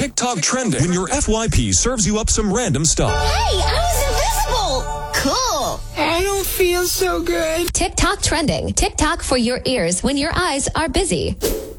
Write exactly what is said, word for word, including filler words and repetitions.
TikTok trending when your F Y P serves you up some random stuff. Hey, I was invisible! Cool! I don't feel so good. TikTok trending. TikTok for your ears when your eyes are busy.